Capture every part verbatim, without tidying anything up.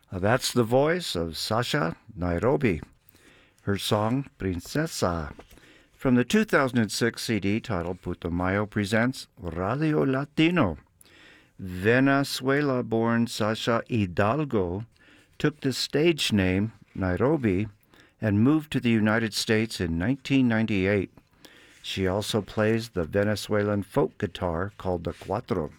Uh, that's the voice of Sasha Nairobi. Her song, Princesa, from the two thousand six C D titled Putumayo Presents Radio Latino. Venezuela-born Sasha Hidalgo took the stage name Nairobi and moved to the United States in nineteen ninety-eight. She also plays the Venezuelan folk guitar called the cuatro.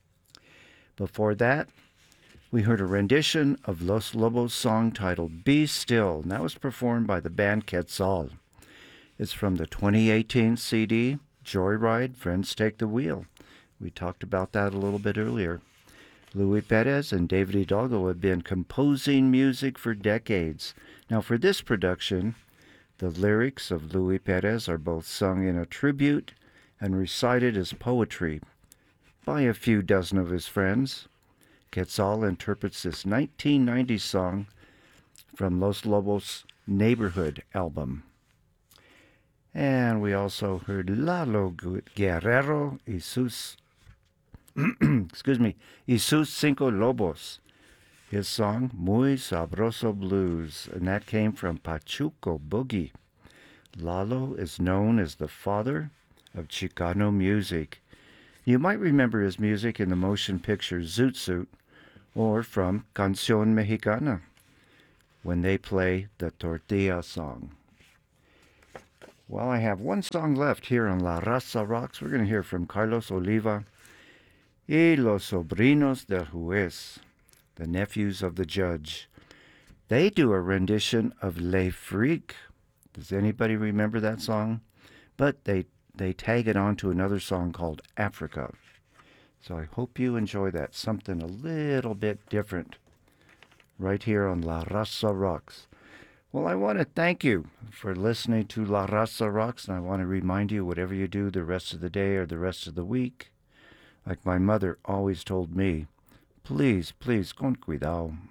Before that, we heard a rendition of Los Lobos' song titled Be Still, and that was performed by the band Quetzal. It's from the twenty eighteen C D, Joyride, Friends Take the Wheel. We talked about that a little bit earlier. Louis Perez and David Hidalgo have been composing music for decades. Now, for this production, the lyrics of Louis Perez are both sung in a tribute and recited as poetry by a few dozen of his friends. Quetzal interprets this nineteen ninety song from Los Lobos' Neighborhood album. And we also heard Lalo Guerrero y sus, excuse me, y sus Cinco Lobos, his song Muy Sabroso Blues, and that came from Pachuco Boogie. Lalo is known as the father of Chicano music. You might remember his music in the motion picture Zoot Suit, or from Canción Mexicana, when they play the Tortilla song. Well, I have one song left here on La Raza Rocks. We're going to hear from Carlos Oliva y Los Sobrinos del Juez, the nephews of the judge. They do a rendition of Le Freak. Does anybody remember that song? But they, they tag it on to another song called Africa. So I hope you enjoy that, something a little bit different, right here on La Raza Rocks. Well, I want to thank you for listening to La Raza Rocks, and I want to remind you, whatever you do the rest of the day or the rest of the week, like my mother always told me, please, please, con cuidado.